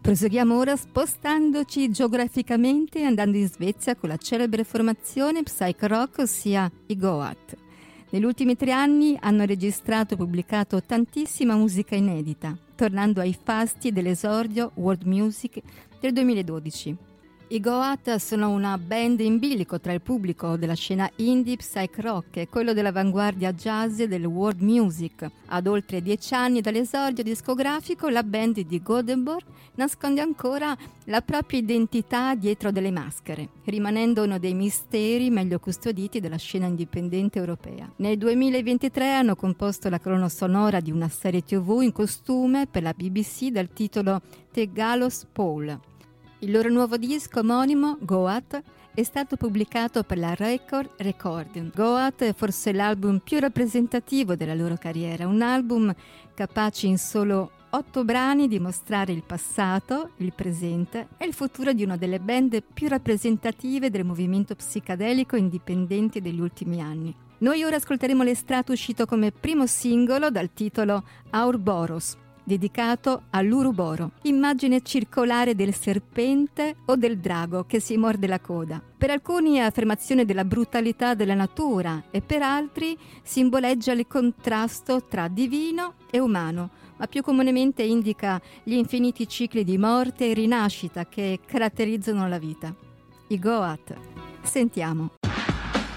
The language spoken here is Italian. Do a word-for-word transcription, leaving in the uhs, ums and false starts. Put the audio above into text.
Proseguiamo ora spostandoci geograficamente e andando in Svezia con la celebre formazione psych rock, ossia i Goat. Negli ultimi tre anni hanno registrato e pubblicato tantissima musica inedita, tornando ai fasti dell'esordio World Music del duemiladodici. I Goat sono una band in bilico tra il pubblico della scena indie psych rock e quello dell'avanguardia jazz del world music. Ad oltre dieci anni dall'esordio discografico, la band di Gothenburg nasconde ancora la propria identità dietro delle maschere, rimanendo uno dei misteri meglio custoditi della scena indipendente europea. Nel duemilaventitré hanno composto la colonna sonora di una serie tivù in costume per la B B C dal titolo The Gallows Pole. Il loro nuovo disco omonimo, Goat, è stato pubblicato per la Record Recording. Goat è forse l'album più rappresentativo della loro carriera, un album capace in solo otto brani di mostrare il passato, il presente e il futuro di una delle band più rappresentative del movimento psichedelico indipendente degli ultimi anni. Noi ora ascolteremo l'estratto uscito come primo singolo dal titolo Ouroboros, dedicato all'Uruboro, immagine circolare del serpente o del drago che si morde la coda. Per alcuni è affermazione della brutalità della natura e per altri simboleggia il contrasto tra divino e umano, ma più comunemente indica gli infiniti cicli di morte e rinascita che caratterizzano la vita. I Goat. Sentiamo.